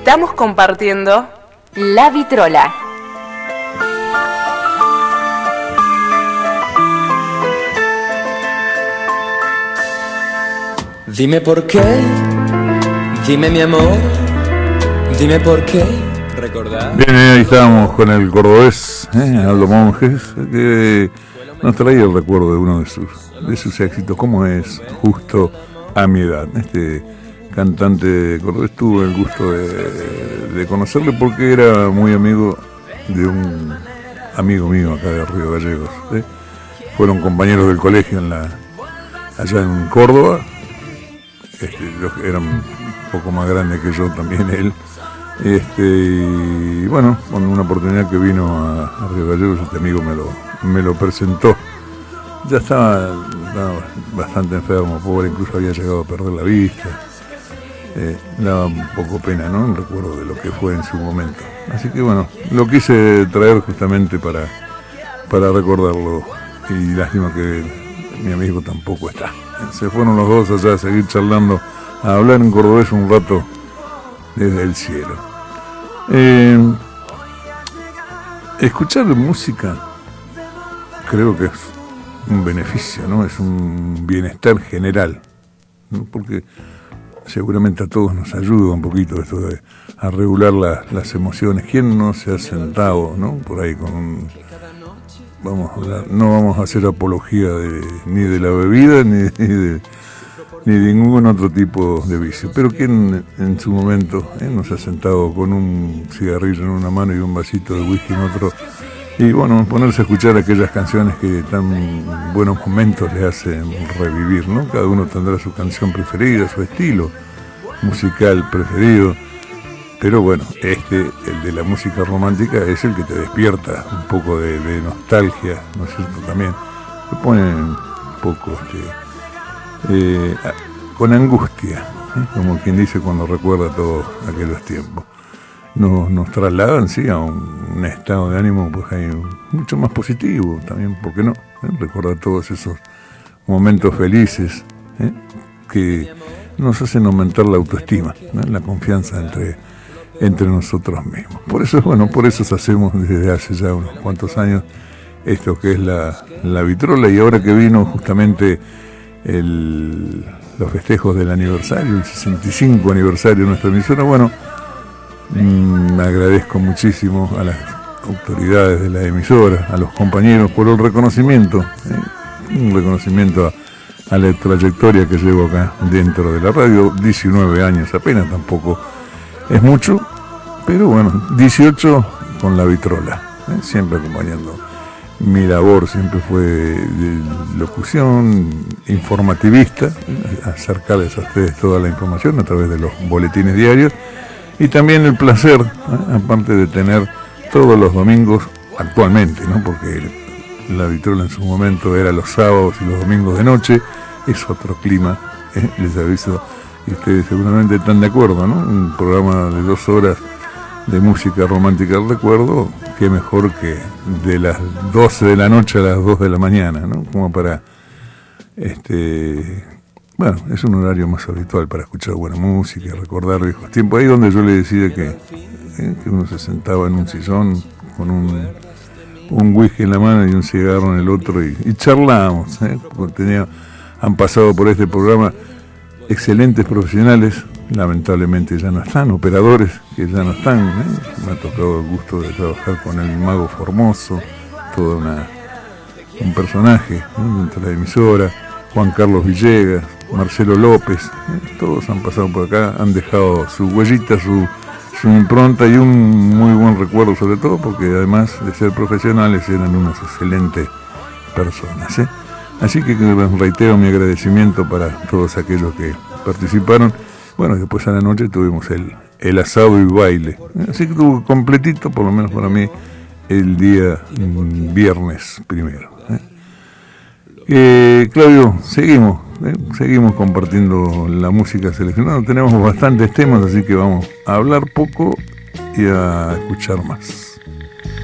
Estamos compartiendo La Vitrola. Dime por qué, dime mi amor, dime por qué. ¿Recordás? Bien, ahí estábamos con el cordobés, Aldo Monjes, que nos traía el recuerdo de uno de sus éxitos, como es Justo a mi edad. Este cantante cordobés tuve el gusto de conocerle porque era muy amigo de un amigo mío acá de Río Gallegos. Fueron compañeros del colegio allá en Córdoba. Era un poco más grande que yo también él. Y bueno, con una oportunidad que vino a Río Gallegos, este amigo me lo presentó. Ya estaba bastante enfermo, pobre, incluso había llegado a perder la vista. Daba un poco pena, ¿no? El recuerdo de lo que fue en su momento. Así que bueno, lo quise traer justamente para recordarlo. Y lástima que mi amigo tampoco está. Se fueron los dos allá a seguir charlando, a hablar en cordobés un rato desde el cielo. Escuchar música creo que es un beneficio, ¿no? Es un bienestar general, ¿no? Porque seguramente a todos nos ayuda un poquito esto de a regular las emociones. ¿Quién no se ha sentado, ¿no? Por ahí con no vamos a hacer apología ni de la bebida ni de ningún otro tipo de vicio, pero quien en su momento nos ha sentado con un cigarrillo en una mano y un vasito de whisky en otro, y bueno, ponerse a escuchar aquellas canciones que tan buenos momentos le hacen revivir, ¿no? Cada uno tendrá su canción preferida, su estilo musical preferido, pero bueno, el de la música romántica es el que te despierta un poco de nostalgia, ¿no es cierto? También te pone un poco con angustia, como quien dice cuando recuerda todos aquellos tiempos. Nos trasladan, sí, a un estado de ánimo pues hay mucho más positivo también, ¿por qué no? Recordar todos esos momentos felices que nos hacen aumentar la autoestima, ¿no? La confianza entre nosotros mismos. Por eso hacemos desde hace ya unos cuantos años esto que es la Vitrola, y ahora que vino justamente los festejos del aniversario, el 65 aniversario de nuestra emisora, bueno, agradezco muchísimo a las autoridades de la emisora, a los compañeros por el reconocimiento, un reconocimiento a la trayectoria que llevo acá dentro de la radio, 19 años apenas, tampoco es mucho, pero bueno, 18 con la Vitrola, siempre acompañando. Mi labor siempre fue de locución, informativista, acercarles a ustedes toda la información a través de los boletines diarios, y también el placer, aparte de tener todos los domingos, actualmente, ¿no? Porque la Vitrola en su momento era los sábados y los domingos de noche, es otro clima, les aviso, y ustedes seguramente están de acuerdo, ¿no? Un programa de 2 horas de música romántica al recuerdo, qué mejor que de las 12 de la noche a las 2 de la mañana, ¿no? Como para, bueno, es un horario más habitual para escuchar buena música, recordar viejos tiempos. Ahí donde yo le decía que uno se sentaba en un sillón con un whisky en la mano y un cigarro en el otro y charlábamos, porque han pasado por este programa excelentes profesionales, lamentablemente ya no están, operadores que ya no están, me ha tocado el gusto de trabajar con el Mago Formoso, todo un personaje, dentro de la emisora, Juan Carlos Villegas, Marcelo López, todos han pasado por acá, han dejado su huellita, su impronta y un muy buen recuerdo, sobre todo porque además de ser profesionales eran unas excelentes personas, Así que reitero mi agradecimiento para todos aquellos que participaron. Bueno, después a la noche tuvimos el asado y baile. Así que estuvo completito, por lo menos para mí, el día viernes primero. Claudio, seguimos compartiendo la música seleccionada. Tenemos bastantes temas, así que vamos a hablar poco y a escuchar más.